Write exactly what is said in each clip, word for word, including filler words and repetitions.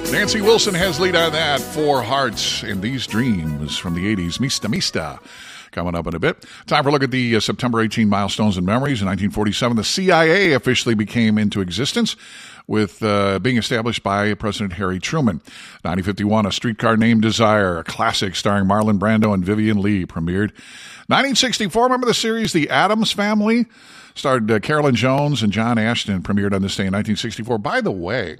Nancy Wilson has lead on that. Four Hearts in These Dreams from the eighties. Mista Mista. Coming up in a bit. Time for a look at the uh, September eighteenth milestones and memories. In nineteen forty-seven, the C I A officially became into existence, with uh, being established by President Harry Truman. nineteen fifty-one, A Streetcar Named Desire, a classic starring Marlon Brando and Vivian Leigh, premiered. nineteen sixty-four, remember the series The Addams Family? Starred uh, Carolyn Jones and John Ashton, premiered on this day in nineteen sixty-four. By the way,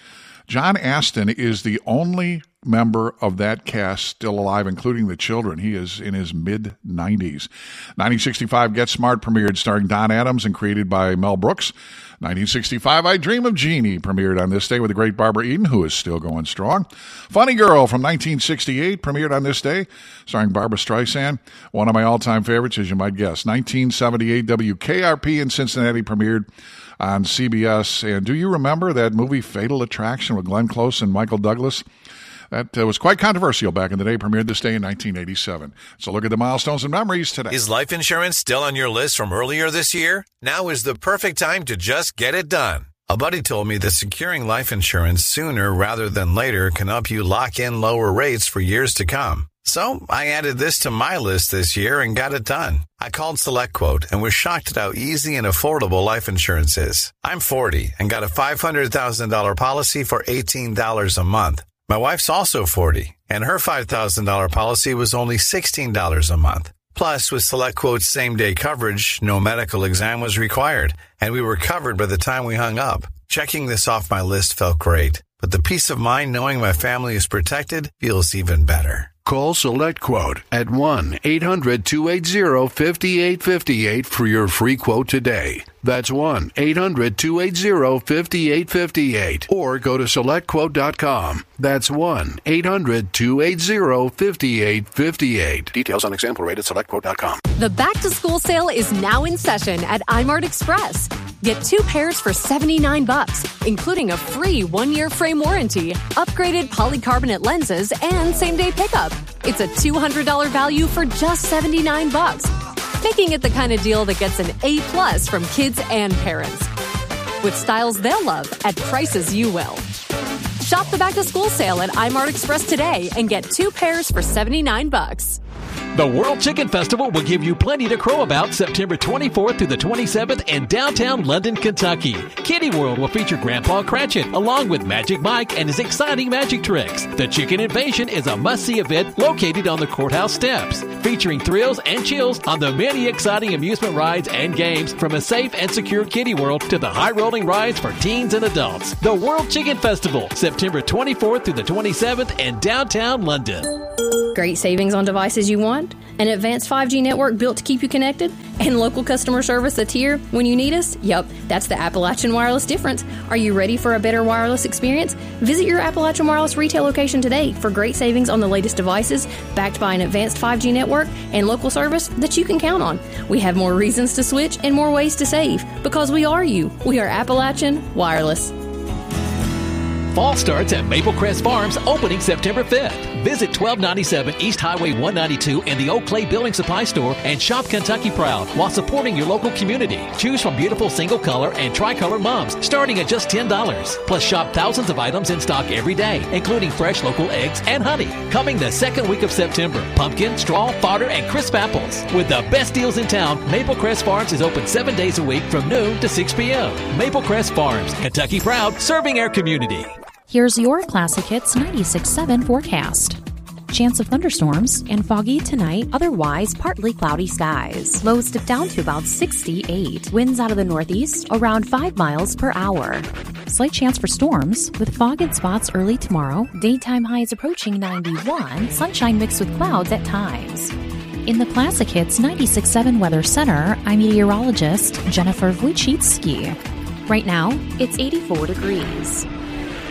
John Ashton is the only member of that cast still alive, including the children. He is in his mid-nineties. nineteen sixty-five, Get Smart premiered, starring Don Adams and created by Mel Brooks. nineteen sixty-five, I Dream of Jeannie premiered on this day with the great Barbara Eden, who is still going strong. Funny Girl from nineteen sixty-eight premiered on this day, starring Barbara Streisand. One of my all-time favorites, as you might guess. nineteen seventy-eight, W K R P in Cincinnati premiered on C B S. And do you remember that movie Fatal Attraction with Glenn Close and Michael Douglas? That uh, was quite controversial back in the day, premiered this day in nineteen eighty-seven. So look at the milestones and memories today. Is life insurance still on your list from earlier this year? Now is the perfect time to just get it done. A buddy told me that securing life insurance sooner rather than later can help you lock in lower rates for years to come. So I added this to my list this year and got it done. I called SelectQuote and was shocked at how easy and affordable life insurance is. I'm forty and got a five hundred thousand dollars policy for eighteen dollars a month. My wife's also forty, and her five thousand dollars policy was only sixteen dollars a month. Plus, with SelectQuote's same-day coverage, no medical exam was required, and we were covered by the time we hung up. Checking this off my list felt great, but the peace of mind knowing my family is protected feels even better. Call SelectQuote at one eight hundred two eight zero five eight five eight for your free quote today. That's one eight hundred two eight zero five eight five eight. Or go to select quote dot com. That's one eight hundred two eight zero five eight five eight. Details on example rate at select quote dot com. The back-to-school sale is now in session at iMart Express. Get two pairs for seventy-nine bucks, including a free one-year frame warranty, upgraded polycarbonate lenses, and same-day pickup. It's a two hundred dollars value for just seventy-nine bucks, making it the kind of deal that gets an A plus from kids and parents. With styles they'll love at prices you will. Shop the back-to-school sale at iMart Express today and get two pairs for seventy-nine bucks. The World Chicken Festival will give you plenty to crow about September twenty-fourth through the twenty-seventh in downtown London, Kentucky. Kitty World will feature Grandpa Cratchit along with Magic Mike and his exciting magic tricks. The Chicken Invasion is a must-see event located on the courthouse steps, featuring thrills and chills on the many exciting amusement rides and games, from a safe and secure Kitty World to the high-rolling rides for teens and adults. The World Chicken Festival, September twenty-fourth through the twenty-seventh in downtown London. Great savings on devices you want, an advanced five G network built to keep you connected, and local customer service that's here when you need us? Yup, that's the Appalachian Wireless difference. Are you ready for a better wireless experience? Visit your Appalachian Wireless retail location today for great savings on the latest devices, backed by an advanced five G network and local service that you can count on. We have more reasons to switch and more ways to save, because we are you. We are Appalachian Wireless. Fall starts at Maple Crest Farms, opening September fifth. Visit twelve ninety-seven East Highway one ninety-two in the Oak Clay Building Supply Store and shop Kentucky proud while supporting your local community. Choose from beautiful single color and tricolor mums starting at just ten dollars. Plus shop thousands of items in stock every day, including fresh local eggs and honey. Coming the second week of September, pumpkin, straw, fodder, and crisp apples. With the best deals in town, Maple Crest Farms is open seven days a week from noon to six p.m. Maple Crest Farms, Kentucky proud, serving our community. Here's your Classic Hits ninety-six point seven forecast. Chance of thunderstorms and foggy tonight, otherwise partly cloudy skies. Lows dip down to about sixty-eight. Winds out of the northeast around five miles per hour. Slight chance for storms with fog in spots early tomorrow. Daytime highs approaching ninety-one. Sunshine mixed with clouds at times. In the Classic Hits ninety-six point seven Weather Center, I'm meteorologist Jennifer Wojcicki. Right now, it's eighty-four degrees.